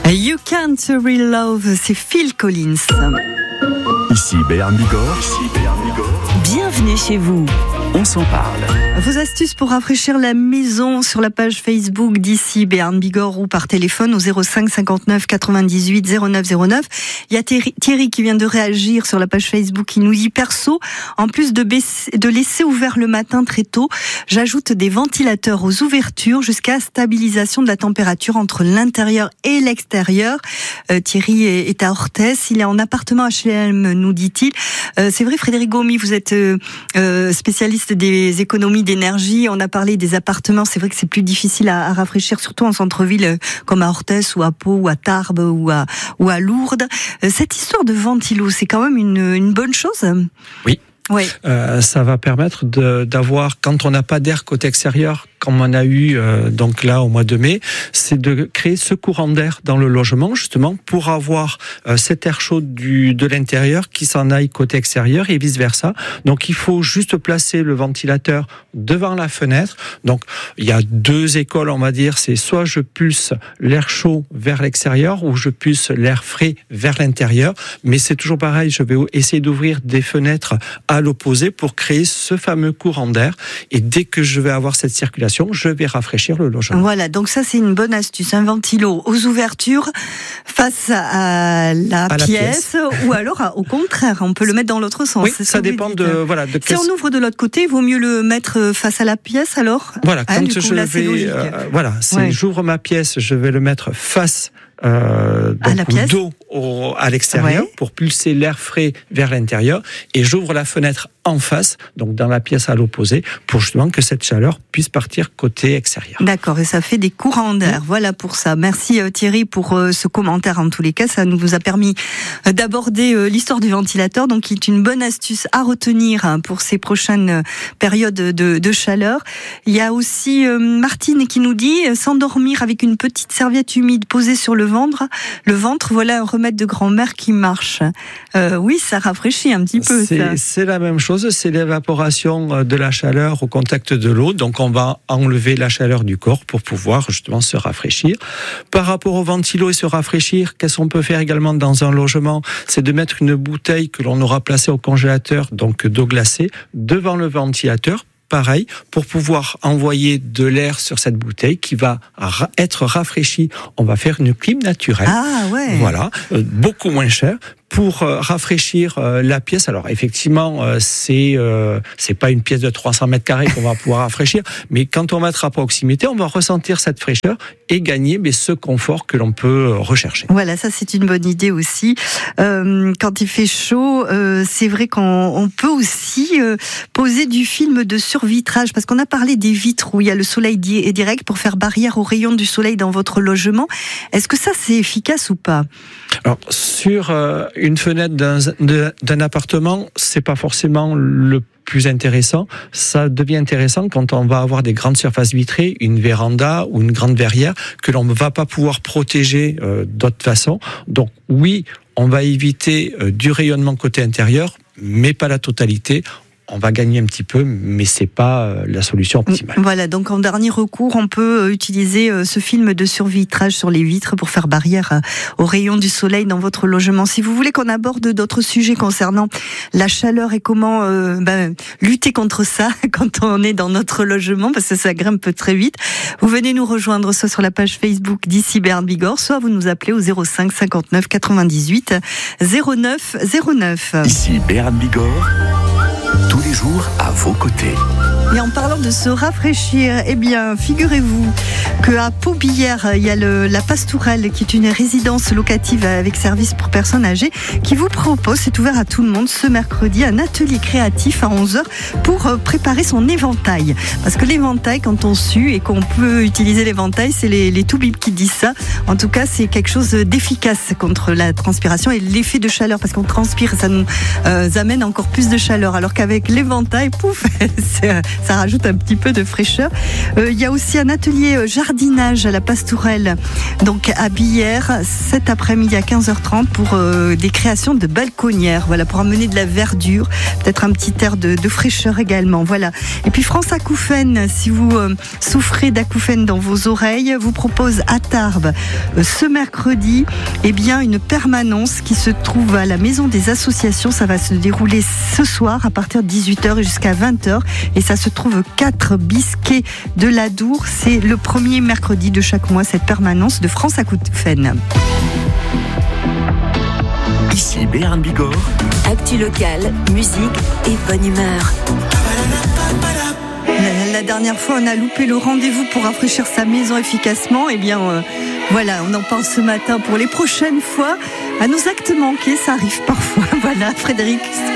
You Can't Real Love, c'est Phil Collins. Ici Béarn Bigorre. Bienvenue chez vous. On s'en parle. Vos astuces pour rafraîchir la maison sur la page Facebook d'ici Béarn Bigorre ou par téléphone au 05 59 98 09 09. Il y a Thierry qui vient de réagir sur la page Facebook qui nous dit perso, en plus de laisser ouvert le matin très tôt, j'ajoute des ventilateurs aux ouvertures jusqu'à stabilisation de la température entre l'intérieur et l'extérieur. Thierry est à Orthez, il est en appartement HLM, nous dit-il. C'est vrai, Frédéric Gomi, vous êtes spécialiste des économies d'énergie. On a parlé des appartements. C'est vrai que c'est plus difficile à rafraîchir, surtout en centre-ville comme à Orthez ou à Pau ou à Tarbes ou à Lourdes. Cette histoire de ventilo, c'est quand même une bonne chose. Oui. Oui. Ça va permettre d'avoir, quand on n'a pas d'air côté extérieur, comme on a eu donc là au mois de mai, c'est de créer ce courant d'air dans le logement justement pour avoir cet air chaud de l'intérieur qui s'en aille côté extérieur et vice versa. Donc il faut juste placer le ventilateur devant la fenêtre. Donc il y a deux écoles, on va dire, c'est soit je pulse l'air chaud vers l'extérieur ou je pulse l'air frais vers l'intérieur. Mais c'est toujours pareil, je vais essayer d'ouvrir des fenêtres à l'opposé pour créer ce fameux courant d'air. Et dès que je vais avoir cette circulation, je vais rafraîchir le logement. Voilà, donc ça c'est une bonne astuce, un ventilo aux ouvertures face à la pièce ou alors au contraire, on peut le mettre dans l'autre sens. Oui, ça dépend de si on ouvre de l'autre côté, il vaut mieux le mettre face à la pièce alors. Voilà, quand je vais j'ouvre ma pièce, je vais le mettre face dos à l'extérieur pour pulser l'air frais vers l'intérieur et j'ouvre la fenêtre en face, donc dans la pièce à l'opposé, pour justement que cette chaleur puisse partir côté extérieur. D'accord, et ça fait des courants d'air. Voilà pour ça. Merci Thierry pour ce commentaire. En tous les cas, ça nous a permis d'aborder l'histoire du ventilateur, donc qui est une bonne astuce à retenir pour ces prochaines périodes de chaleur. Il y a aussi Martine qui nous dit s'endormir avec une petite serviette humide posée sur le ventre, voilà un remède de grand-mère qui marche. Oui, ça rafraîchit un petit peu. C'est la même chose, c'est l'évaporation de la chaleur au contact de l'eau. Donc on va enlever la chaleur du corps pour pouvoir justement se rafraîchir. Par rapport au ventilo et se rafraîchir, qu'est-ce qu'on peut faire également dans un logement? C'est de mettre une bouteille que l'on aura placée au congélateur, donc d'eau glacée, devant le ventilateur. Pareil, pour pouvoir envoyer de l'air sur cette bouteille qui va être rafraîchie. On va faire une clim naturelle. Ah ouais. Voilà, beaucoup moins cher. Pour rafraîchir la pièce, alors effectivement, c'est pas une pièce de 300 mètres carrés qu'on va pouvoir rafraîchir, mais quand on va être à proximité, on va ressentir cette fraîcheur et gagner ce confort que l'on peut rechercher. Voilà, ça c'est une bonne idée aussi. Quand il fait chaud, c'est vrai qu'on peut aussi poser du film de survitrage, parce qu'on a parlé des vitres où il y a le soleil direct pour faire barrière aux rayons du soleil dans votre logement. Est-ce que ça c'est efficace ou pas? Alors sur une fenêtre d'un appartement, c'est pas forcément le plus intéressant. Ça devient intéressant quand on va avoir des grandes surfaces vitrées, une véranda ou une grande verrière que l'on ne va pas pouvoir protéger d'autre façon. Donc oui, on va éviter du rayonnement côté intérieur, mais pas la totalité. On va gagner un petit peu, mais c'est pas la solution optimale. Voilà, donc en dernier recours, on peut utiliser ce film de survitrage sur les vitres pour faire barrière aux rayons du soleil dans votre logement. Si vous voulez qu'on aborde d'autres sujets concernant la chaleur et comment lutter contre ça quand on est dans notre logement, parce que ça grimpe très vite, vous venez nous rejoindre soit sur la page Facebook d'ici Béarn Bigorre, soit vous nous appelez au 05 59 98 09 09. Ici Béarn Bigorre. Tous les jours à vos côtés. Et en parlant de se rafraîchir, eh bien, figurez-vous qu'à Pau-Billère, il y a la Pastourelle, qui est une résidence locative avec service pour personnes âgées, qui vous propose, c'est ouvert à tout le monde, ce mercredi, un atelier créatif à 11h pour préparer son éventail. Parce que l'éventail, quand on sue et qu'on peut utiliser l'éventail, c'est les toubibs qui disent ça. En tout cas, c'est quelque chose d'efficace contre la transpiration et l'effet de chaleur, parce qu'on transpire, ça nous amène encore plus de chaleur. Alors qu'avec l'éventail, pouf, Ça rajoute un petit peu de fraîcheur. Il y a aussi un atelier jardinage à la Pastourelle, donc à Billère, cet après-midi à 15h30 pour des créations de balconnières. Voilà, pour amener de la verdure, peut-être un petit air de fraîcheur également. Voilà. Et puis France Acouphènes, si vous souffrez d'acouphènes dans vos oreilles, vous propose à Tarbes ce mercredi, une permanence qui se trouve à la Maison des Associations. Ça va se dérouler ce soir à partir de 18h jusqu'à 20h et ça se trouve 4 Bisquet de l'Adour. C'est le premier mercredi de chaque mois, cette permanence de France Acouphènes. Ici Béarn Bigorre. Actu locale, musique et bonne humeur. La dernière fois, on a loupé le rendez-vous pour rafraîchir sa maison efficacement. Voilà, on en parle ce matin pour les prochaines fois. À nos actes manqués, ça arrive parfois. Voilà, Frédéric.